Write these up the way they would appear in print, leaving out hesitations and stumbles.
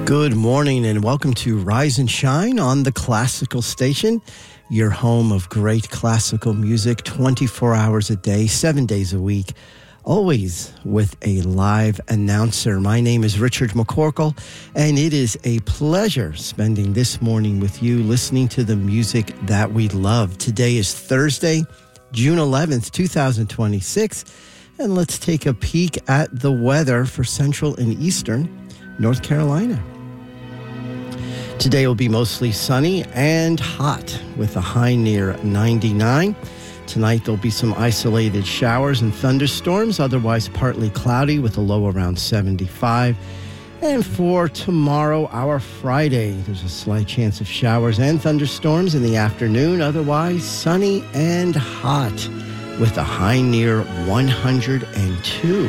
Good morning and welcome to Rise and Shine on the Classical Station, your home of great classical music 24 hours a day, 7 days a week, always with a live announcer. My name is Richard McCorkle, and it is a pleasure spending this morning with you listening to the music that we love. Today is Thursday, June 11th, 2026, and let's take a peek at the weather for Central and Eastern North Carolina. Today will be mostly sunny and hot with a high near 99. Tonight there'll be some isolated showers and thunderstorms, otherwise partly cloudy with a low around 75. And for tomorrow, our Friday, there's a slight chance of showers and thunderstorms in the afternoon, otherwise sunny and hot with a high near 102.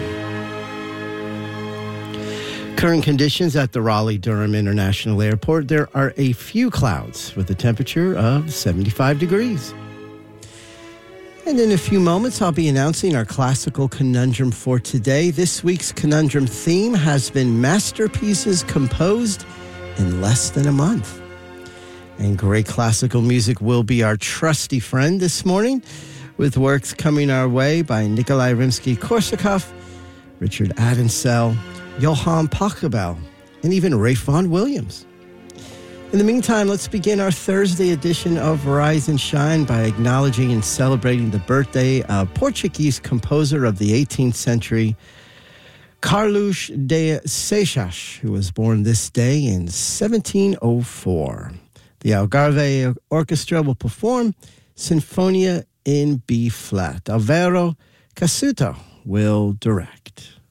Current conditions at the Raleigh-Durham International Airport, there are a few clouds with a temperature of 75 degrees. And in a few moments, I'll be announcing our classical conundrum for today. This week's conundrum theme has been masterpieces composed in less than a month. And great classical music will be our trusty friend this morning, with works coming our way by Nikolai Rimsky-Korsakov, Richard Adensel, Johann Pachelbel, and even Ralph Vaughan Williams. In the meantime, let's begin our Thursday edition of Rise and Shine by acknowledging and celebrating the birthday of Portuguese composer of the 18th century, Carlos de Seixas, who was born this day in 1704. The Algarve Orchestra will perform Sinfonia in B-flat. Alvaro Casuto will direct.